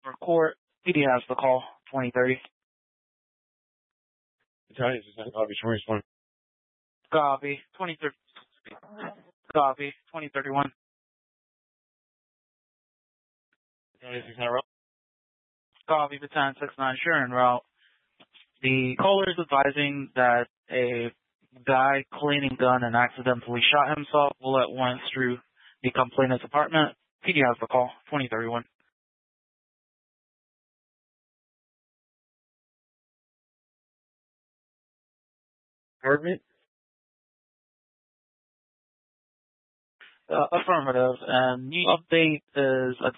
For court, PD has the call, 2030. Italian is not obvious for one. Copy, 2030. Copy, 2031. Italian is not route. Copy, Baton 69, sure, en route. The caller is advising that a guy cleaning gun and accidentally shot himself. Bullet went through the complainant's apartment. PD has the call, 2031. Apartment? Affirmative. And new update is